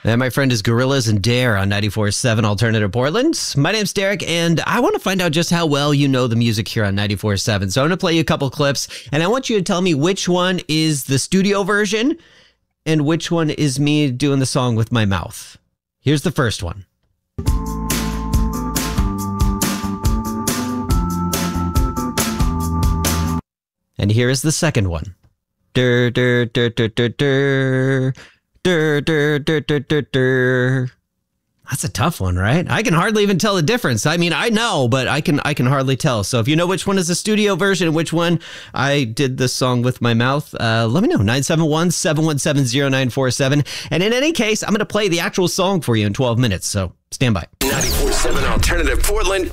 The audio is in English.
And my friend is Gorillas and Dare on 94.7 Alternative Portland. My name's Derek, and I want to find out just how well you know the music here on 94.7. So I'm going to play you a couple clips, and I want you to tell me which one is the studio version and which one is me doing the song with my mouth. Here's the first one. And here is the second one. Dur, dur, dur, dur, dur, dur. Dur, dur, dur, dur, dur, dur. That's a tough one, right? I can hardly even tell the difference. I mean, I know, but I can hardly tell. So if you know which one is the studio version and which one I did the song with my mouth, let me know. 971-717-0947. And in any case, I'm going to play the actual song for you in 12 minutes. So stand by. 94.7 Alternative Portland.